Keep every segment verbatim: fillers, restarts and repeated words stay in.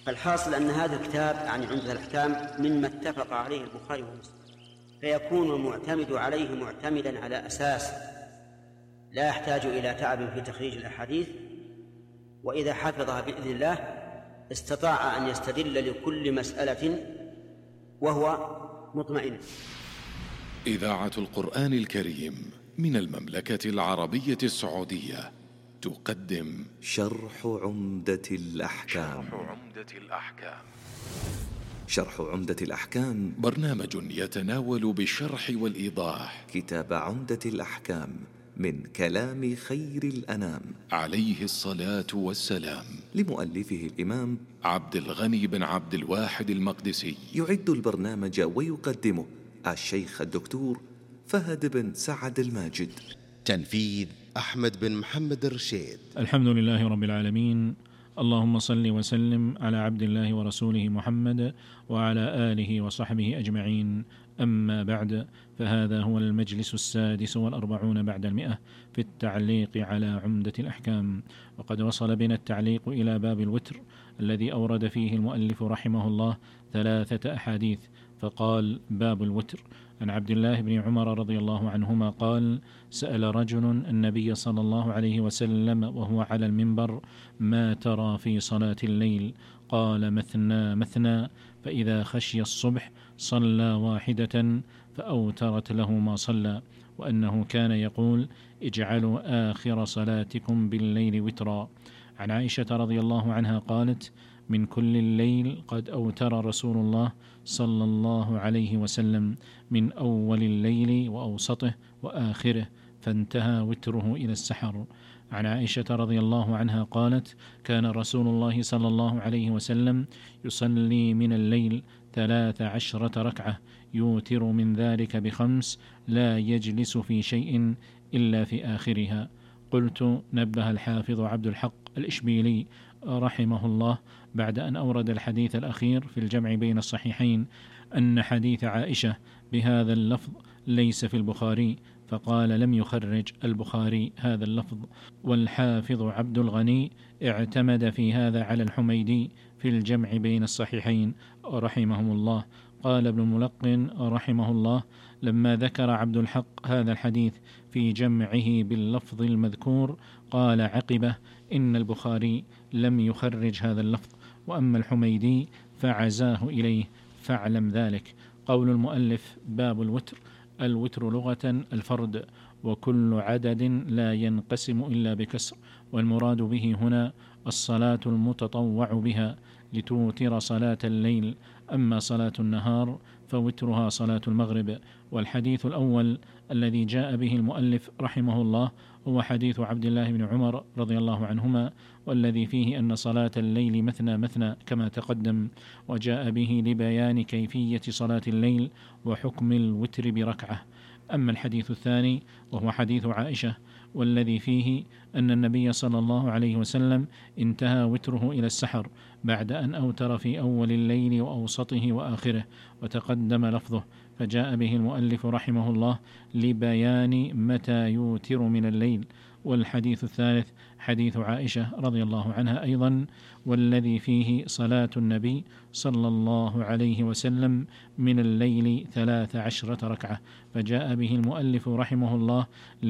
الحاصل أن هذا الكتاب يعني عمدة الأحكام مما اتفق عليه البخاري ومسلم، فيكون المعتمد عليه معتمدا على أساس لا يحتاج إلى تعب في تخريج الأحاديث، وإذا حفظها بإذن الله استطاع أن يستدل لكل مسألة وهو مطمئن. إذاعة القرآن الكريم من المملكة العربية السعودية تقدم شرح عمدة الأحكام. شرح عمدة الأحكام شرح عمدة الأحكام برنامج يتناول بالشرح والإيضاح كتاب عمدة الأحكام من كلام خير الأنام عليه الصلاة والسلام، لمؤلفه الإمام عبد الغني بن عبد الواحد المقدسي. يعد البرنامج ويقدمه الشيخ الدكتور فهد بن سعد الماجد. تنفيذ أحمد بن محمد الرشيد. الحمد لله رب العالمين، اللهم صل وسلم على عبد الله ورسوله محمد وعلى آله وصحبه أجمعين. أما بعد، فهذا هو المجلس السادس والأربعون بعد المئة في التعليق على عمدة الأحكام، وقد وصل بنا التعليق إلى باب الوتر الذي أورد فيه المؤلف رحمه الله ثلاثة أحاديث، فقال: باب الوتر. عن عبد الله بن عمر رضي الله عنهما قال: سأل رجل النبي صلى الله عليه وسلم وهو على المنبر: ما ترى في صلاة الليل؟ قال: مثنى مثنى، فإذا خشي الصبح صلى واحدة فأوترت له ما صلى، وأنه كان يقول: اجعلوا آخر صلاتكم بالليل وترا. عن عائشة رضي الله عنها قالت: من كل الليل قد أوتر رسول الله صلى الله عليه وسلم، من أول الليل وأوسطه وآخره، فانتهى وتره إلى السحر. عن عائشة رضي الله عنها قالت: كان رسول الله صلى الله عليه وسلم يصلي من الليل ثلاث عشرة ركعة، يوتر من ذلك بخمس، لا يجلس في شيء إلا في آخرها. قلت: نبه الحافظ عبد الحق الإشبيلي رحمه الله بعد أن أورد الحديث الأخير في الجمع بين الصحيحين أن حديث عائشة بهذا اللفظ ليس في البخاري، فقال: لم يخرج البخاري هذا اللفظ. والحافظ عبد الغني اعتمد في هذا على الحميدي في الجمع بين الصحيحين رحمهم الله. قال ابن الملقن رحمه الله: لما ذكر عبد الحق هذا الحديث في جمعه باللفظ المذكور قال عقبه: إن البخاري لم يخرج هذا اللفظ، وأما الحميدي فعزاه إليه، فاعلم ذلك. قول المؤلف: باب الوتر. الوتر لغة الفرد، وكل عدد لا ينقسم إلا بكسر، والمراد به هنا الصلاة المتطوع بها لتوتر صلاة الليل. أما صلاة النهار فوترها صلاة المغرب. والحديث الأول الذي جاء به المؤلف رحمه الله هو حديث عبد الله بن عمر رضي الله عنهما، والذي فيه أن صلاة الليل مثنى مثنى كما تقدم، وجاء به لبيان كيفية صلاة الليل وحكم الوتر بركعة. أما الحديث الثاني وهو حديث عائشة، والذي فيه أن النبي صلى الله عليه وسلم انتهى وتره إلى السحر بعد أن أوتر في أول الليل وأوسطه وآخره، وتقدم لفظه، فجاء به المؤلف رحمه الله لبيان متى يوتر من الليل. والحديث الثالث حديث عائشة رضي الله عنها أيضا، والذي فيه صلاة النبي صلى الله عليه وسلم من الليل ثلاث عشرة ركعة، فجاء به المؤلف رحمه الله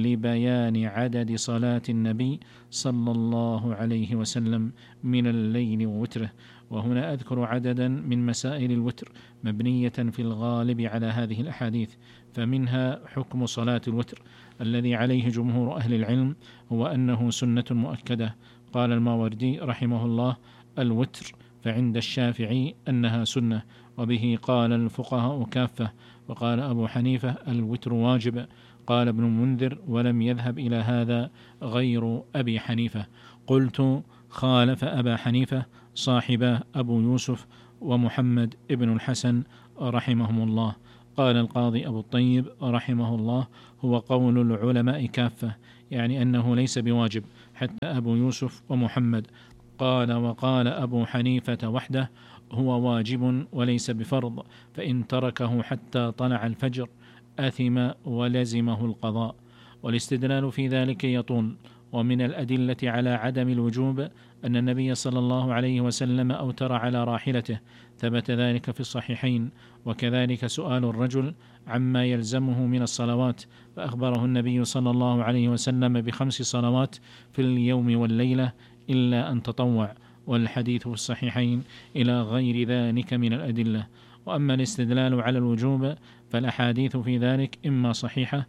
لبيان عدد صلاة النبي صلى الله عليه وسلم من الليل ووتره. وهنا أذكر عددا من مسائل الوتر مبنية في الغالب على هذه الأحاديث، فمنها حكم صلاة الوتر الذي عليه جمهور أهل العلم هو أنه سنة مؤكدة. قال الماوردي رحمه الله: الوتر فعند الشافعي أنها سنة، وبه قال الفقهاء كافة. وقال أبو حنيفة: الوتر واجب. قال ابن المنذر: ولم يذهب إلى هذا غير أبي حنيفة. قلت: خالف أبا حنيفة صاحبه أبو يوسف ومحمد ابن الحسن رحمهم الله. قال القاضي أبو الطيب رحمه الله: هو قول العلماء كافة، يعني أنه ليس بواجب، حتى أبو يوسف ومحمد. قال: وقال أبو حنيفة وحده: هو واجب وليس بفرض، فإن تركه حتى طلع الفجر أثم ولزمه القضاء. والاستدلال في ذلك يطول، ومن الأدلة على عدم الوجوب أن النبي صلى الله عليه وسلم أوتر على راحلته، ثبت ذلك في الصحيحين. وكذلك سؤال الرجل عما يلزمه من الصلوات، فأخبره النبي صلى الله عليه وسلم بخمس صلوات في اليوم والليلة إلا أن تطوع، والحديث في الصحيحين إلى غير ذلك من الأدلة. وأما الاستدلال على الوجوب فالأحاديث في ذلك إما صحيحة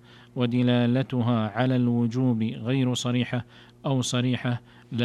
ودلالتها على الوجوب غير صريحة، أو صريحة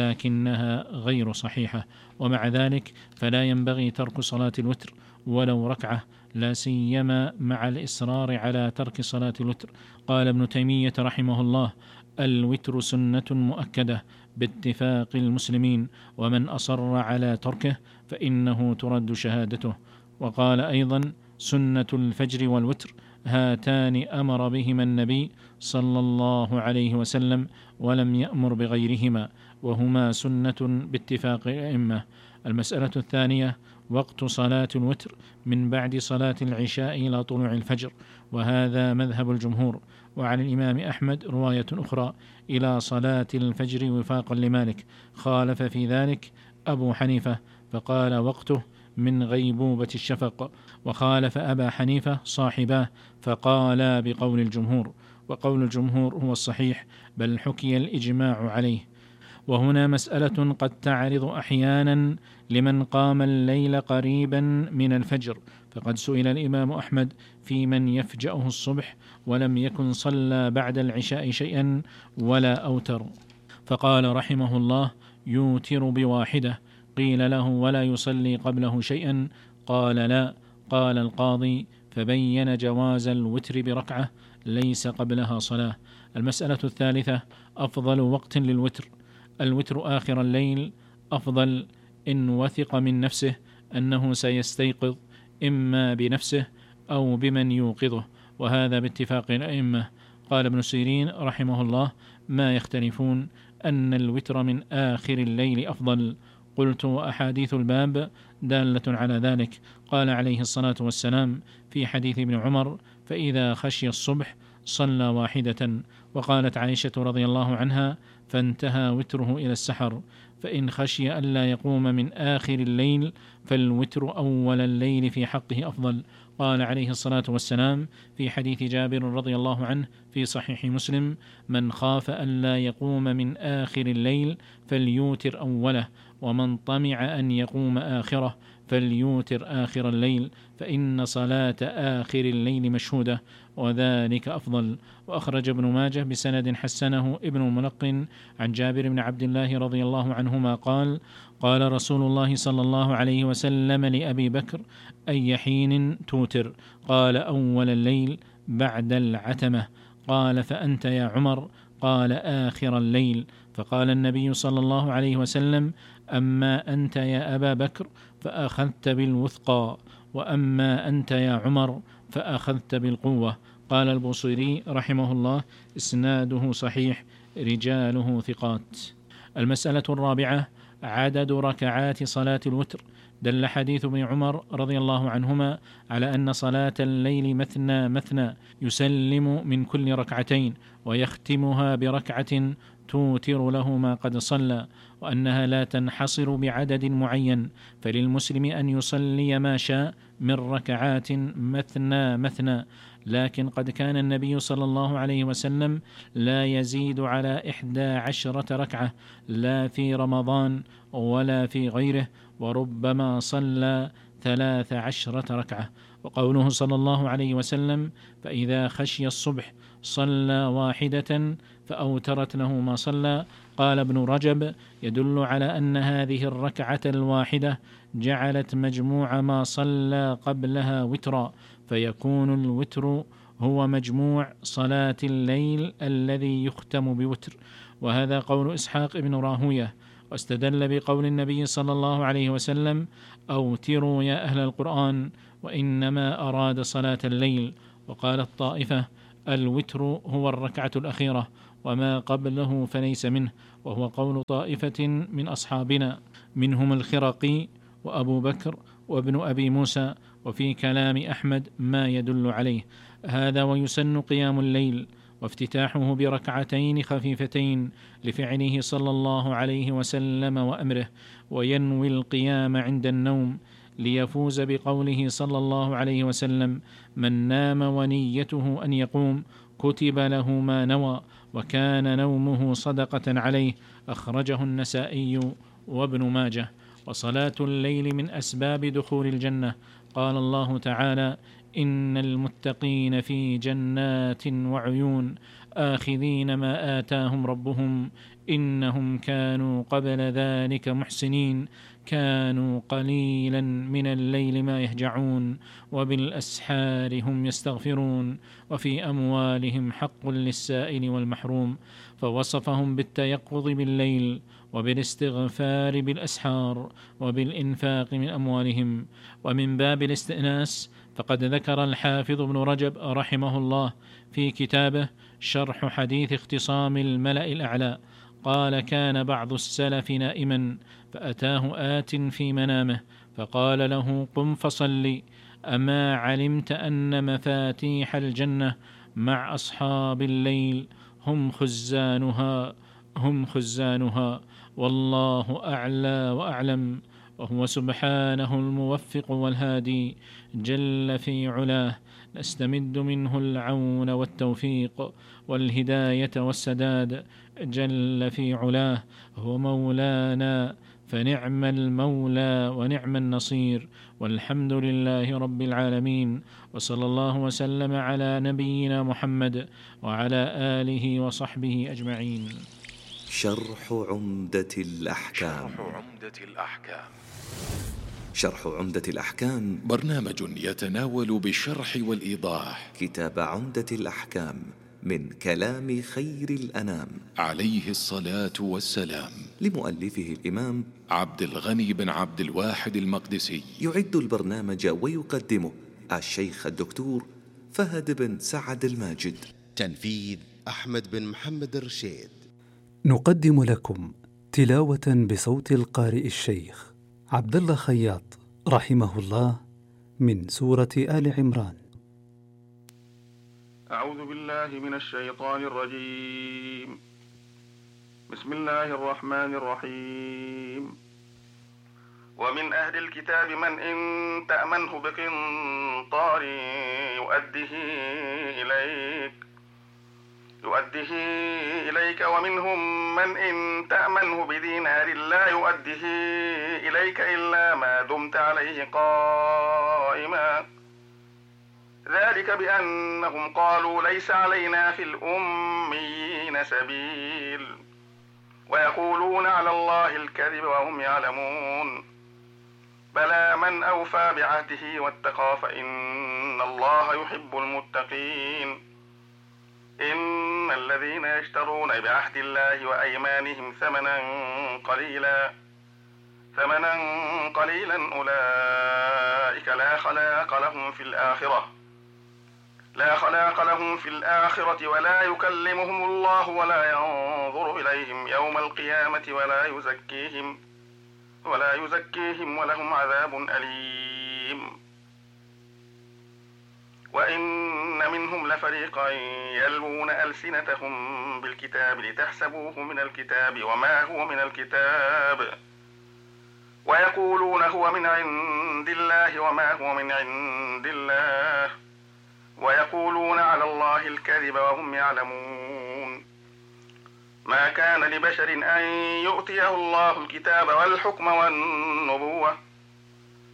لكنها غير صحيحة. ومع ذلك فلا ينبغي ترك صلاة الوتر ولو ركعة، لا سيما مع الإصرار على ترك صلاة الوتر. قال ابن تيمية رحمه الله: الوتر سنة مؤكدة باتفاق المسلمين، ومن أصر على تركه فإنه ترد شهادته. وقال أيضا: سنة الفجر والوتر هاتان أمر بهما النبي صلى الله عليه وسلم ولم يأمر بغيرهما، وهما سنة باتفاق الأئمة. المسألة الثانية: وقت صلاة الوتر من بعد صلاة العشاء إلى طلوع الفجر، وهذا مذهب الجمهور. وعن الإمام أحمد رواية أخرى إلى صلاة الفجر وفاقا لمالك، خالف في ذلك أبو حنيفة فقال وقته من غيبوبة الشفق، وخالف أبا حنيفة صاحباه فقالا بقول الجمهور، وقول الجمهور هو الصحيح، بل حكي الإجماع عليه. وهنا مسألة قد تعرض أحيانا لمن قام الليل قريبا من الفجر، فقد سئل الإمام أحمد في من يفجأه الصبح ولم يكن صلى بعد العشاء شيئا ولا أوتر، فقال رحمه الله: يوتر بواحدة. قيل له: ولا يصلي قبله شيئا؟ قال: لا. قال القاضي: فبين جواز الوتر بركعة ليس قبلها صلاة. المسألة الثالثة: أفضل وقت للوتر. الوتر آخر الليل أفضل إن وثق من نفسه أنه سيستيقظ إما بنفسه أو بمن يوقظه، وهذا باتفاق الأئمة. قال ابن سيرين رحمه الله: ما يختلفون أن الوتر من آخر الليل أفضل. قلت: وأحاديث الباب دالة على ذلك. قال عليه الصلاة والسلام في حديث ابن عمر: فإذا خشي الصبح صلى واحدة. وقالت عائشة رضي الله عنها: فانتهى وتره إلى السحر. فإن خشي ألا يقوم من آخر الليل فالوتر أول الليل في حقه أفضل. قال عليه الصلاة والسلام في حديث جابر رضي الله عنه في صحيح مسلم: من خاف ألا يقوم من آخر الليل فليوتر أوله، ومن طمع أن يقوم آخره فليوتر آخر الليل، فإن صلاة آخر الليل مشهودة وذلك أفضل. وأخرج ابن ماجه بسند حسنه ابن الملقن عن جابر بن عبد الله رضي الله عنهما قال: قال رسول الله صلى الله عليه وسلم لأبي بكر: أي حين توتر؟ قال: أول الليل بعد العتمة. قال: فأنت يا عمر؟ قال: آخر الليل. فقال النبي صلى الله عليه وسلم: أما أنت يا أبا بكر فأخذت بالوثقى، وأما أنت يا عمر فأخذت بالقوة. قال البوصيري رحمه الله: إسناده صحيح، رجاله ثقات. المسألة الرابعة: عدد ركعات صلاة الوتر. دل حديث ابن عمر رضي الله عنهما على أن صلاة الليل مثنى مثنى، يسلم من كل ركعتين ويختمها بركعة توتر له ما قد صلى، وأنها لا تنحصر بعدد معين، فللمسلم أن يصلي ما شاء من ركعات مثنى مثنى. لكن قد كان النبي صلى الله عليه وسلم لا يزيد على إحدى عشرة ركعة، لا في رمضان ولا في غيره، وربما صلى ثلاث عشرة ركعة. وقوله صلى الله عليه وسلم: فإذا خشي الصبح صلى واحدة فأوترت له ما صلى. قال ابن رجب: يدل على أن هذه الركعة الواحدة جعلت مجموع ما صلى قبلها وترا، فيكون الوتر هو مجموع صلاة الليل الذي يختم بوتر. وهذا قول إسحاق بن راهوية. واستدل بقول النبي صلى الله عليه وسلم: أوتروا يا أهل القرآن، وإنما أراد صلاة الليل. وقال الطائفة: الوتر هو الركعة الأخيرة، وما قبله فليس منه، وهو قول طائفة من أصحابنا منهم الخرقي وأبو بكر وابن أبي موسى، وفي كلام أحمد ما يدل عليه هذا. ويسن قيام الليل، وافتتاحه بركعتين خفيفتين لفعله صلى الله عليه وسلم وأمره، وينوي القيام عند النوم ليفوز بقوله صلى الله عليه وسلم: من نام ونيته أن يقوم كتب له ما نوى، وكان نومه صدقة عليه. أخرجه النسائي وابن ماجه. وصلاة الليل من أسباب دخول الجنة. قال الله تعالى: إن المتقين في جنات وعيون آخذين ما آتاهم ربهم إنهم كانوا قبل ذلك محسنين كانوا قليلا من الليل ما يهجعون وبالأسحار هم يستغفرون وفي أموالهم حق للسائل والمحروم. فوصفهم بالتيقظ بالليل وبالاستغفار بالأسحار وبالإنفاق من أموالهم. ومن باب الاستئناس فقد ذكر الحافظ ابن رجب رحمه الله في كتابه شرح حديث اختصام الملأ الأعلى قال: كان بعض السلف نائما فأتاه آت في منامه فقال له: قم فصل، أما علمت أن مفاتيح الجنة مع أصحاب الليل هم خزانها هم خزانها والله أعلى وأعلم، وهو سبحانه الموفق والهادي جل في علاه، نستمد منه العون والتوفيق والهداية والسداد جل في علاه، هو مولانا فنعم المولى ونعم النصير، والحمد لله رب العالمين. وصلى الله وسلم على نبينا محمد وعلى آله وصحبه أجمعين. شرح عمدة الأحكام. شرح عمدة الأحكام. شرح عمدة الأحكام برنامج يتناول بالشرح والإيضاح كتاب عمدة الأحكام من كلام خير الأنام عليه الصلاة والسلام، لمؤلفه الإمام عبد الغني بن عبد الواحد المقدسي. يعد البرنامج ويقدمه الشيخ الدكتور فهد بن سعد الماجد. تنفيذ أحمد بن محمد الرشيد. نقدم لكم تلاوة بصوت القارئ الشيخ عبد الله خياط رحمه الله من سورة آل عمران. أعوذ بالله من الشيطان الرجيم. بسم الله الرحمن الرحيم. ومن أهل الكتاب من إن تأمنه بقنطار يؤديه إليك يؤديه إليك ومنهم من إن تأمنه بدينار لا يؤديه إليك إلا ما دمت عليه قائما، ذلك بأنهم قالوا ليس علينا في الأميين سبيل ويقولون على الله الكذب وهم يعلمون. بلى من أوفى بعهده واتقى فإن الله يحب المتقين. إن الذين يشترون بعهد الله وأيمانهم ثمنا قليلا ثمنا قليلا أولئك لا خلاق لهم في الآخرة لا خلاق لهم في الآخرة ولا يكلمهم الله ولا ينظر إليهم يوم القيامة ولا يزكيهم ولا يزكيهم ولهم عذاب أليم. وإن منهم لفريقا يلوون ألسنتهم بالكتاب لتحسبوه من الكتاب وما هو من الكتاب ويقولون هو من عند الله وما هو من عند الله ويقولون على الله الكذب وهم يعلمون. ما كان لبشر أن يؤتيه الله الكتاب والحكم والنبوة